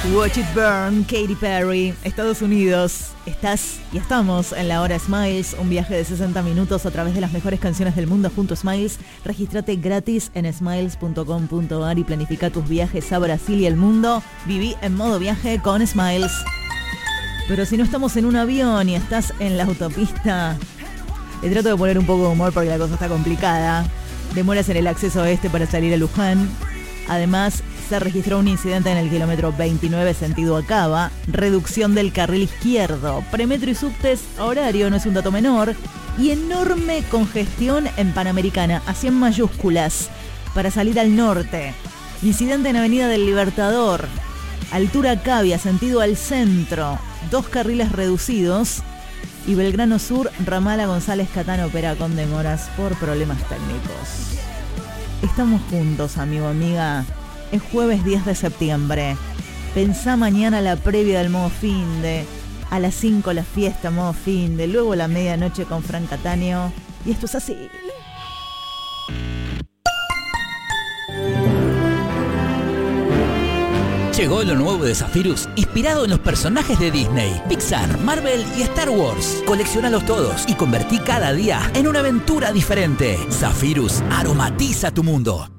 Watch It Burn, Katy Perry, Estados Unidos. Estás y estamos en la hora Smiles, un viaje de 60 minutos a través de las mejores canciones del mundo junto a Smiles. Regístrate gratis en smiles.com.ar y planifica tus viajes a Brasil y el mundo. Viví en modo viaje con Smiles. Pero si no estamos en un avión y estás en la autopista, le trato de poner un poco de humor porque la cosa está complicada. Demoras en el acceso este para salir a Luján. Además, se registró un incidente en el kilómetro 29 sentido Acaba, reducción del carril izquierdo, premetro y subtes a horario, no es un dato menor, y enorme congestión en Panamericana, así en mayúsculas, para salir al norte. Incidente en Avenida del Libertador, altura Cavia, sentido al centro, 2 carriles reducidos, y Belgrano Sur, Ramala González Catán opera con demoras por problemas técnicos. Estamos juntos, amigo, amiga. Es jueves 10 de septiembre. Pensá mañana la previa del modo finde. A las 5 la fiesta modo finde. Luego la medianoche con Fran Cataño. Y esto es así. Llegó lo nuevo de Zephyrus, inspirado en los personajes de Disney, Pixar, Marvel y Star Wars. Coleccionalos todos y convertí cada día en una aventura diferente. Zephyrus aromatiza tu mundo.